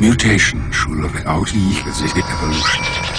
Mutation 除了 out 一个这些 evolution。